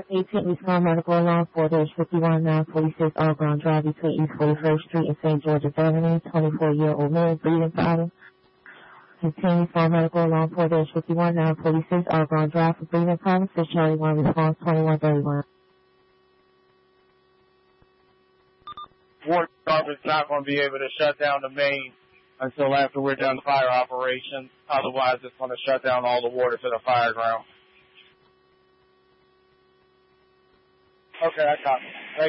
18 Eastbound Medical Alarm 4-51-946 Argonne Drive between East 41st Street and St. George's Avenue. 24-year-old male, breathing problem. 15 Eastbound Medical Alarm 4-51-946 Argonne Drive for breathing problems. 6 Charlie 1 response 2131. Water department's not going to be able to shut down the main until after we're done fire operations. Otherwise, it's going to shut down all the water to the fire ground. Okay, I copy.